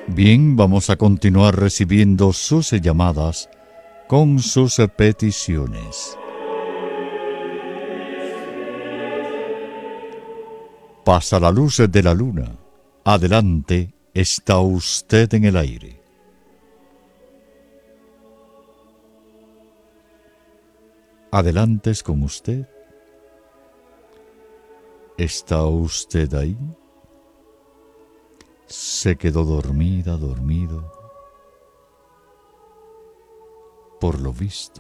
Bien, vamos a continuar recibiendo sus llamadas con sus peticiones. Pasa la luz de la luna. Adelante, está usted en el aire. Adelante es con usted. ¿Está usted ahí? Se quedó dormida, dormido. Por lo visto.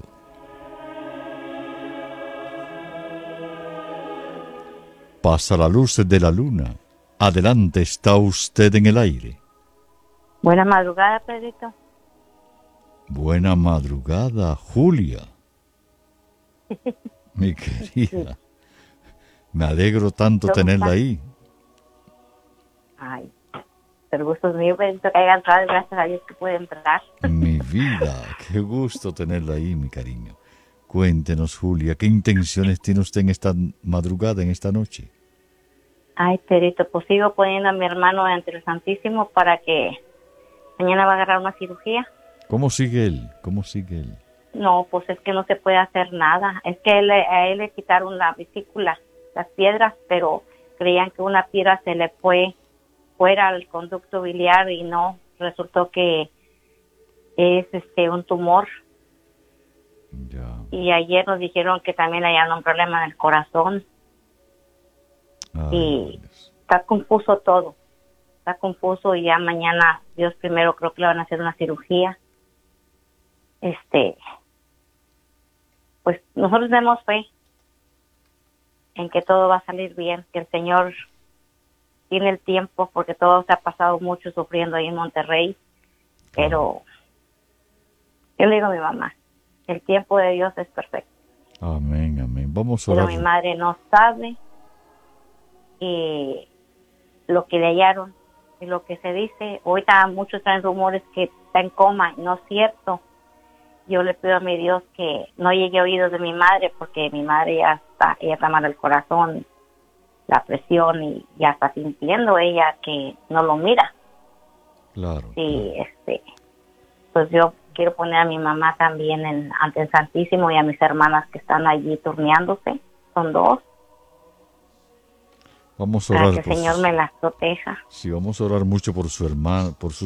Pasa la luz de la luna. Adelante, está usted en el aire. Buena madrugada, Pedrito. Buena madrugada, Julia. Mi querida. Me alegro tanto tenerla ahí. Ay, el gusto es mío, Pedrito, que haya entrado. Gracias a Dios que puede entrar. Mi vida, qué gusto tenerla ahí, mi cariño. Cuéntenos, Julia, ¿qué intenciones tiene usted en esta madrugada, en esta noche? Ay, Pedrito, pues sigo poniendo a mi hermano ante el Santísimo para que mañana va a agarrar una cirugía. ¿Cómo sigue él? ¿Cómo sigue él? No, pues es que no se puede hacer nada. Es que a él le quitaron la vesícula, las piedras, pero creían que una piedra se le fue fuera al conducto biliar y no, resultó que es un tumor. Ya. Y ayer nos dijeron que también le hallaron un problema en el corazón. Y está confuso todo. Está confuso y ya mañana, Dios primero, creo que le van a hacer una cirugía. Pues nosotros tenemos fe en que todo va a salir bien, que el Señor tiene el tiempo, porque todo se ha pasado mucho sufriendo ahí en Monterrey, pero yo le digo a mi mamá, el tiempo de Dios es perfecto. Amén, amén. Vamos a orar. Pero mi madre no sabe lo que le hallaron y lo que se dice. Ahorita muchos traen rumores que está en coma, no es cierto. Yo le pido a mi Dios que no llegue a oídos de mi madre, porque mi madre ella está mal del corazón, la presión, y ya está sintiendo ella que no lo mira. Claro. Sí, pues yo quiero poner a mi mamá también ante el Santísimo y a mis hermanas que están allí turneándose, son dos. Vamos a orar para que el Señor me las proteja. Sí, vamos a orar mucho por su hermana, por su